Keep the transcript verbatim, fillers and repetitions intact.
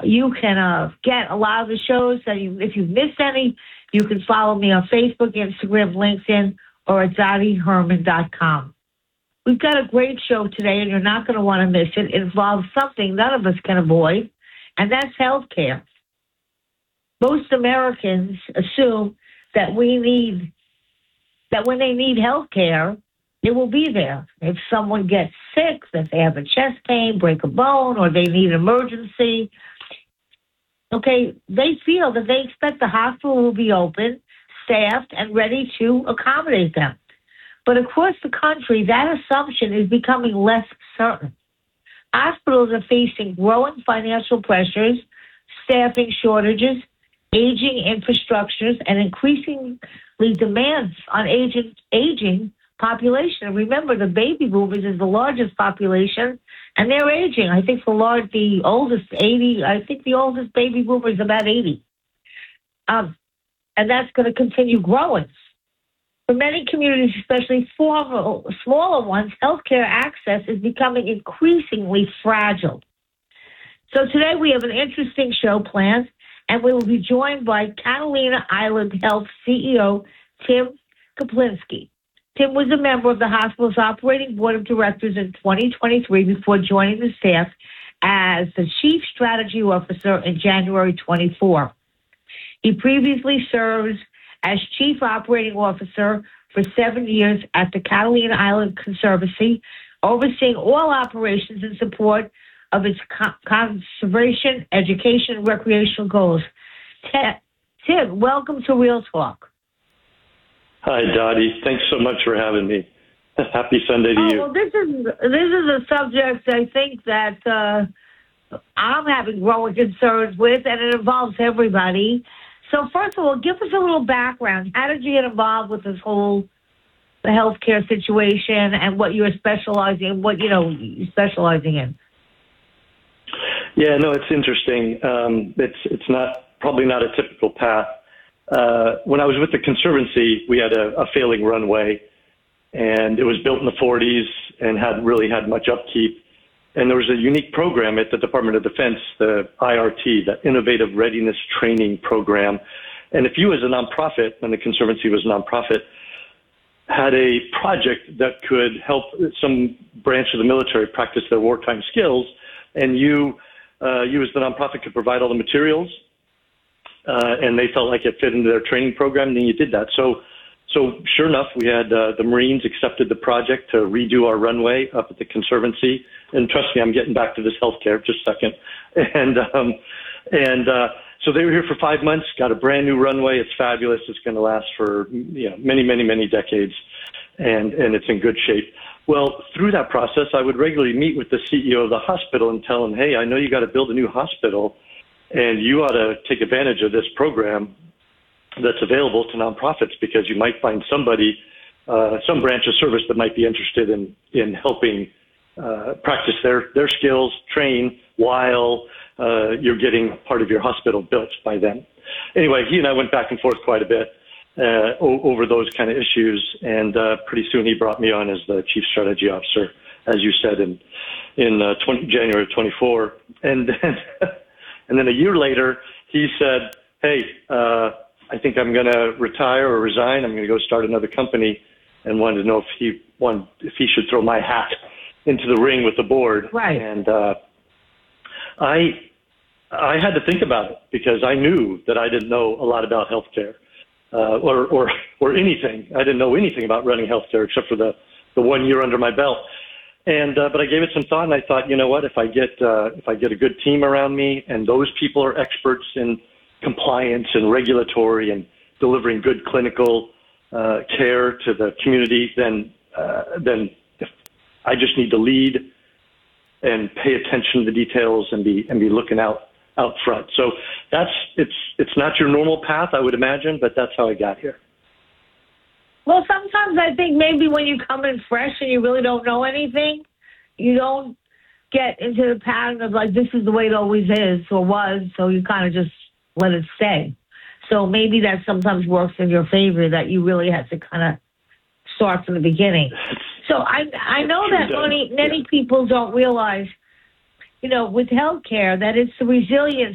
you can uh, get a lot of the shows. That you, if you've missed any, you can follow me on Facebook, Instagram, LinkedIn, or at dottie herman dot com. We've got a great show today, and you're not going to want to miss it. It involves something none of us can avoid, and that's healthcare. Most Americans assume that we need, that when they need healthcare, it will be there. If someone gets sick, if they have a chest pain, break a bone, or they need emergency, okay, they feel that they expect the hospital will be open, staffed, and ready to accommodate them. But across the country, that assumption is becoming less certain. Hospitals are facing growing financial pressures, staffing shortages, aging infrastructures, and increasingly demands on aging, aging population. And remember, the baby boomers is the largest population, and they're aging. I think the large, the oldest eighty. I think the oldest baby boomer is about eighty, um, and that's going to continue growing. For many communities, especially formal, smaller ones, healthcare access is becoming increasingly fragile. So today we have an interesting show planned, and we will be joined by Catalina Island Health C E O Tim Kaplinski. Tim was a member of the hospital's operating board of directors in twenty twenty-three before joining the staff as the chief strategy officer in January twenty-four. He previously served as chief operating officer for seven years at the Catalina Island Conservancy, overseeing all operations in support of its co- conservation, education, and recreational goals. Tim, welcome to Real Talk. Hi, Dottie. Thanks so much for having me. Happy Sunday to oh, you. Well, this is this is a subject I think that uh, I'm having growing concerns with, and it involves everybody. So first of all, give us a little background. How did you get involved with this whole the healthcare situation and what you're specializing in, what, you know, you're specializing in? Yeah, no, it's interesting. Um, it's it's not probably not a typical path. Uh, when I was with the Conservancy, we had a, a failing runway, and it was built in the forties and hadn't really had much upkeep. And there was a unique program at the Department of Defense, the I R T, the Innovative Readiness Training Program. And if you as a nonprofit, when the Conservancy was a nonprofit, had a project that could help some branch of the military practice their wartime skills, and you, uh, you as the nonprofit could provide all the materials, uh, and they felt like it fit into their training program, then you did that. So So sure enough, we had uh, the Marines accepted the project to redo our runway up at the Conservancy. And trust me, I'm getting back to this healthcare just a second. And um, and uh, so they were here for five months, got a brand new runway. It's fabulous. It's going to last for you know many, many, many decades, and and it's in good shape. Well, through that process, I would regularly meet with the C E O of the hospital and tell him, hey, I know you got to build a new hospital, and you ought to take advantage of this program that's available to nonprofits, because you might find somebody, uh, some branch of service that might be interested in, in helping uh, practice their, their skills, train while uh, you're getting part of your hospital built by them. Anyway, he and I went back and forth quite a bit uh, o- over those kind of issues, and uh, pretty soon he brought me on as the chief strategy officer, as you said, in, in uh, twenty, January twenty-four. And then, and then a year later, he said, hey, uh, I think I'm going to retire or resign. I'm going to go start another company, and wanted to know if he wanted, if he should throw my hat into the ring with the board. Right. And uh, I I had to think about it, because I knew that I didn't know a lot about healthcare uh, or or or anything. I didn't know anything about running healthcare except for the the one year under my belt. And uh, but I gave it some thought, and I thought, you know what? If I get uh, if I get a good team around me, and those people are experts in compliance and regulatory and delivering good clinical uh, care to the community, then uh, then if I just need to lead and pay attention to the details and be and be looking out out front. So that's it's it's not your normal path, I would imagine, but that's how I got here. Well, sometimes I think maybe when you come in fresh and you really don't know anything, you don't get into the pattern of like, this is the way it always is or was, so you kind of just let it stay. So maybe that sometimes works in your favor, that you really have to kind of start from the beginning. So I I know that many, many people don't realize, you know, with healthcare, that it's the resilience